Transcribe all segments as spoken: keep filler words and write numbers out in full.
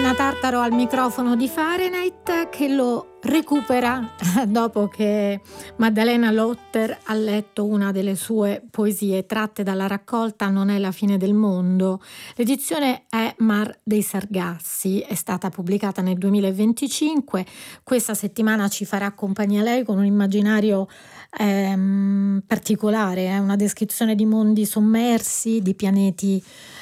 Anna Tartaro al microfono di Fahrenheit, che lo recupera dopo che Maddalena Lotter ha letto una delle sue poesie tratte dalla raccolta Non è la fine del mondo. L'edizione è Mar dei Sargassi, è stata pubblicata nel duemilaventicinque. Questa settimana ci farà compagnia lei con un immaginario ehm, particolare, eh? Una descrizione di mondi sommersi, di pianeti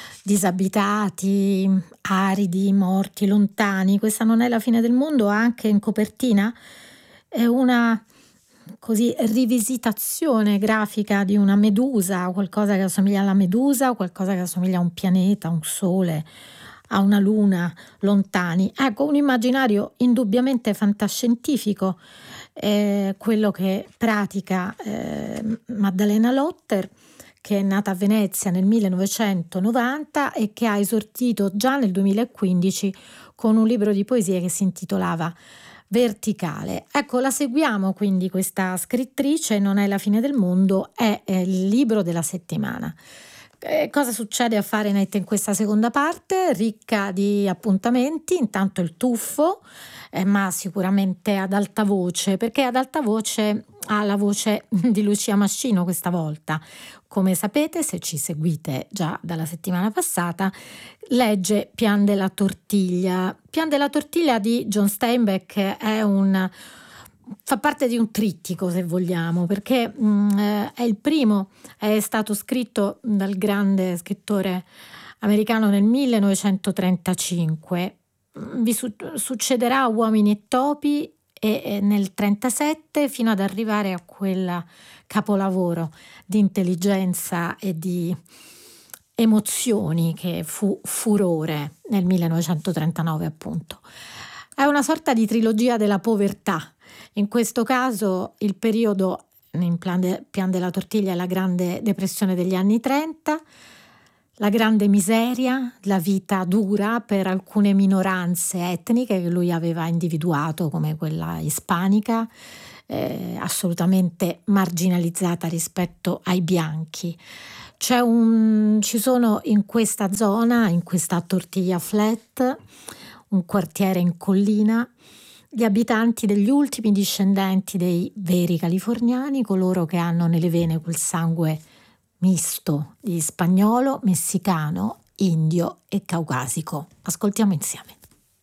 disabitati, aridi, morti, lontani. Questa non è la fine del mondo, anche in copertina è una così rivisitazione grafica di una medusa, qualcosa che assomiglia alla medusa, qualcosa che assomiglia a un pianeta, a un sole, a una luna lontani. Ecco, un immaginario indubbiamente fantascientifico, eh, quello che pratica eh, Maddalena Lotter, che è nata a Venezia nel millenovecentonovanta e che ha esordito già nel duemilaquindici con un libro di poesie che si intitolava Verticale. Ecco, la seguiamo quindi questa scrittrice. Non è la fine del mondo, è, è il libro della settimana. Eh, cosa succede a Fahrenheit in questa seconda parte? Ricca di appuntamenti, intanto il tuffo, eh, ma sicuramente ad alta voce, perché ad alta voce ha la voce di Lucia Mascino questa volta. Come sapete, se ci seguite già dalla settimana passata, legge Pian della tortiglia. Pian della tortiglia di John Steinbeck è un fa parte di un trittico, se vogliamo, perché mh, è il primo, è stato scritto dal grande scrittore americano nel millenovecentotrentacinque. Vi su- succederà Uomini e topi e, e nel trentasette, fino ad arrivare a quel capolavoro di intelligenza e di emozioni che fu Furore nel millenovecentotrentanove, appunto. È una sorta di trilogia della povertà. In questo caso il periodo in Pian, de, Pian della tortiglia è la grande depressione degli anni trenta, la grande miseria, la vita dura per alcune minoranze etniche che lui aveva individuato come quella ispanica, eh, assolutamente marginalizzata rispetto ai bianchi. C'è un, ci sono in questa zona, in questa tortiglia flat, un quartiere in collina, gli abitanti degli ultimi discendenti dei veri californiani, coloro che hanno nelle vene quel sangue misto di spagnolo, messicano, indio e caucasico. Ascoltiamo insieme.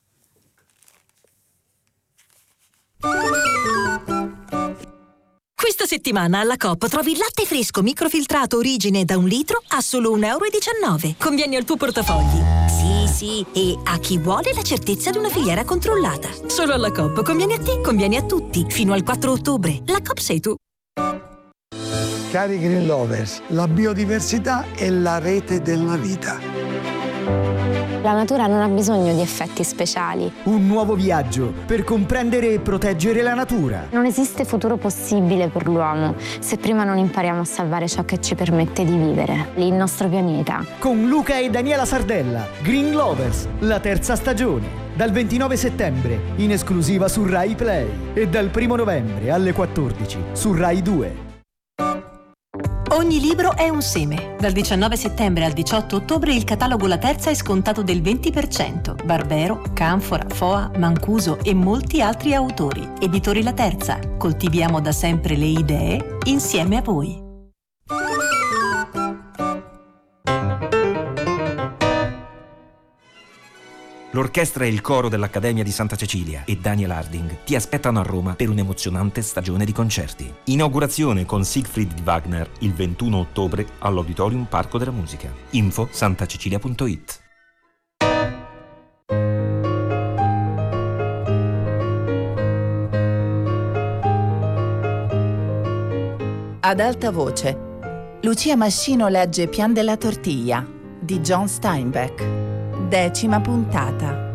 Questa settimana alla Coop trovi il latte fresco microfiltrato origine da un litro a solo un euro e diciannove. Conviene al tuo portafogli. Sì, sì, e a chi vuole la certezza di una filiera controllata. Solo alla Coop conviene a te, conviene a tutti. Fino al quattro ottobre. La Coop sei tu. Cari Green Lovers, la biodiversità è la rete della vita. La natura non ha bisogno di effetti speciali. Un nuovo viaggio per comprendere e proteggere la natura. Non esiste futuro possibile per l'uomo se prima non impariamo a salvare ciò che ci permette di vivere, il nostro pianeta. Con Luca e Daniela Sardella, Green Lovers, la terza stagione. Dal ventinove settembre, in esclusiva su Rai Play. E dal primo novembre alle quattordici su Rai due. Ogni libro è un seme. Dal diciannove settembre al diciotto ottobre il catalogo La Terza è scontato del venti per cento. Barbero, Canfora, Foa, Mancuso e molti altri autori. Editori La Terza. Coltiviamo da sempre le idee insieme a voi. L'orchestra e il coro dell'Accademia di Santa Cecilia e Daniel Harding ti aspettano a Roma per un'emozionante stagione di concerti. Inaugurazione con Siegfried di Wagner il ventuno ottobre all'Auditorium Parco della Musica. Info santacecilia punto it. Ad alta voce, Lucia Mascino legge Pian della tortiglia di John Steinbeck. Decima puntata.